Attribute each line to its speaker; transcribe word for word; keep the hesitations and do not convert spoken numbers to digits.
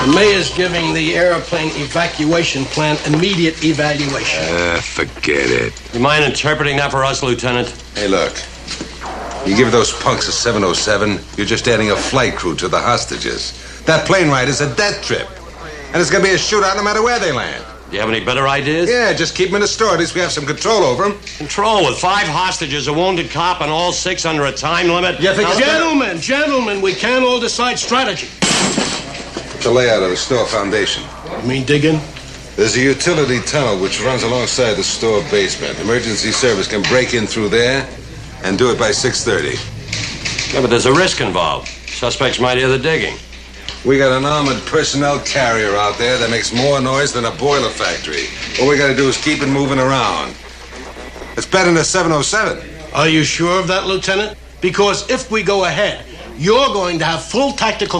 Speaker 1: The mayor's giving the airplane evacuation plan immediate evaluation.
Speaker 2: Uh, forget it.
Speaker 3: You mind interpreting that for us, Lieutenant?
Speaker 2: Hey, look. You give those punks a seven oh seven, you're just adding a flight crew to the hostages. That plane ride is a death trip. And it's gonna be a shootout no matter where they land.
Speaker 3: Do you have any better ideas?
Speaker 2: Yeah, just keep them in the store. At least we have some control over them.
Speaker 3: Control with five hostages, a wounded cop, and all six under a time limit?
Speaker 2: You think
Speaker 1: Now,
Speaker 2: it's
Speaker 1: gentlemen, better? gentlemen, we can't all decide strategy.
Speaker 2: The layout of the store foundation.
Speaker 1: You mean digging?
Speaker 2: There's a utility tunnel which runs alongside the store basement. Emergency service can break in through there and do it by six thirty.
Speaker 3: Yeah, but there's a risk involved. Suspects might hear the digging.
Speaker 2: We got an armored personnel carrier out there that makes more noise than a boiler factory. All we gotta do is keep it moving around. It's better than a seven oh seven.
Speaker 1: Are you sure of that, Lieutenant? Because if we go ahead, you're going to have full tactical